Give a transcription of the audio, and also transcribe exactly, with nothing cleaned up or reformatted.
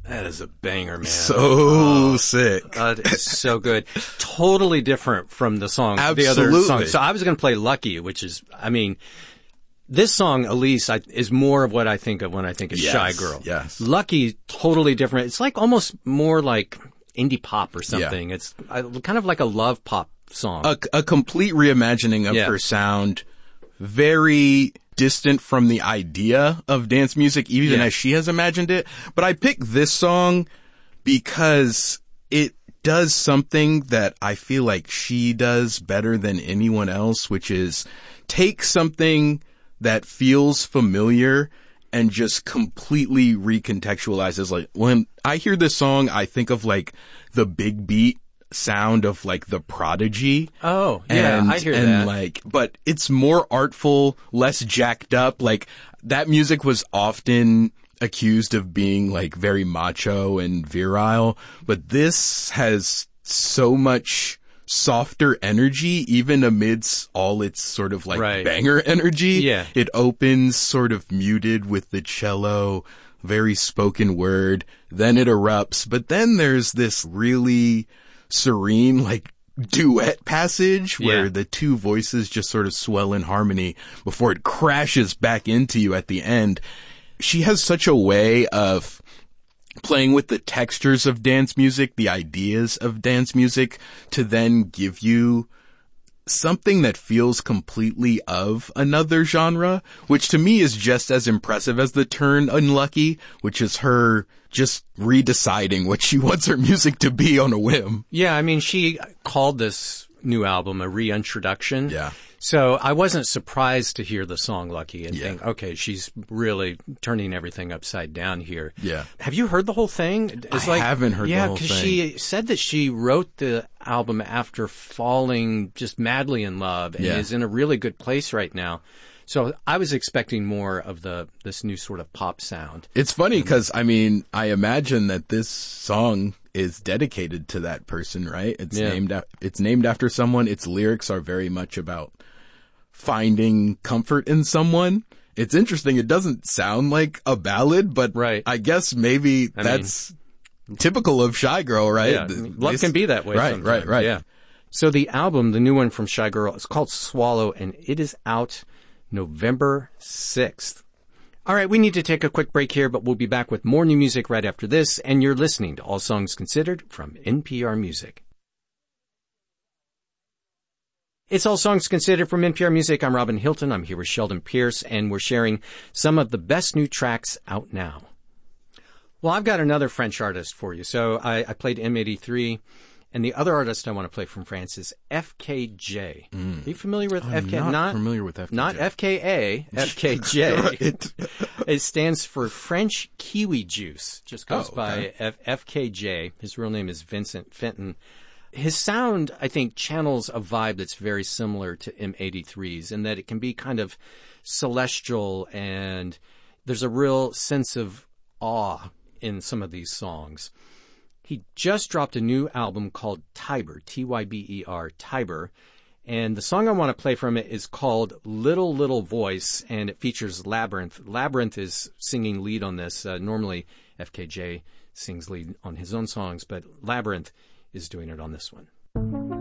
That is a banger, man. So oh, sick. That is so good. Totally different from the song, Absolutely. the other song. So I was going to play Lucky, which is, I mean, this song, Elise, I, is more of what I think of when I think of yes, Shy Girl. Yes. Lucky, totally different. It's like almost more like indie pop or something. Yeah. It's I, kind of like a love pop song. A, a complete reimagining of yeah. her sound. Very distant from the idea of dance music, even yeah. as she has imagined it. But I picked this song because it does something that I feel like she does better than anyone else, which is take something that feels familiar and just completely recontextualizes. Like, when I hear this song, I think of like the big beat sound of like The Prodigy. Oh, yeah, and, I hear and that. Like, but it's more artful, less jacked up. Like, that music was often accused of being like very macho and virile, but this has so much softer energy, even amidst all its sort of like right. banger energy. Yeah. It opens sort of muted with the cello, very spoken word, then it erupts, but then there's this really serene, like, duet passage where yeah. the two voices just sort of swell in harmony before it crashes back into you at the end. She has such a way of playing with the textures of dance music, the ideas of dance music, to then give you something that feels completely of another genre, which to me is just as impressive as the turn Unlucky, which is her just redeciding what she wants her music to be on a whim. Yeah, I mean, she called this new album a reintroduction. Yeah. So I wasn't surprised to hear the song Lucky and yeah. think, okay, she's really turning everything upside down here. Yeah. Have you heard the whole thing? It's I like, haven't heard yeah, the whole thing. Yeah, because she said that she wrote the album after falling just madly in love and yeah. is in a really good place right now. So I was expecting more of the this new sort of pop sound. It's funny because, I mean, I imagine that this song is dedicated to that person, right? It's yeah. named it's named after someone. Its lyrics are very much about finding comfort in someone. It's interesting. It doesn't sound like a ballad, but right. I guess maybe I that's mean, typical of Shy Girl, right? Yeah. Love This, can be that way. Right, sometimes. right, right. Yeah. So the album, the new one from Shy Girl, is called Swallow, and it is out November sixth. All right, we need to take a quick break here, but we'll be back with more new music right after this, and you're listening to All Songs Considered from N P R Music. It's All Songs Considered from N P R Music. I'm Robin Hilton. I'm here with Sheldon Pierce, and we're sharing some of the best new tracks out now. Well, I've got another French artist for you. So I, I played M eighty-three. And the other artist I want to play from France is F K J. Mm. Are you familiar with I'm F K? Not, not familiar with F K J. Not F K A, F K J. Right. It stands for French Kiwi Juice. Just goes oh, okay. by F- FKJ. His real name is Vincent Fenton. His sound, I think, channels a vibe that's very similar to M eighty-three's in that it can be kind of celestial and there's a real sense of awe in some of these songs. He just dropped a new album called Tiber, T Y B E R, Tiber. And the song I want to play from it is called Little Little Voice, and it features Labyrinth. Labyrinth is singing lead on this. Uh, normally, F K J sings lead on his own songs, but Labyrinth is doing it on this one.